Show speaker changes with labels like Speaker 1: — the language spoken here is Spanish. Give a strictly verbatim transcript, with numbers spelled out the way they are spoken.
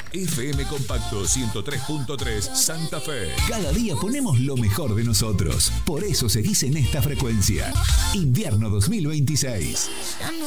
Speaker 1: F M Compacto ciento tres punto tres Santa Fe.
Speaker 2: Cada día ponemos lo mejor de nosotros. Por eso seguís en esta frecuencia. Invierno dos mil veintiséis.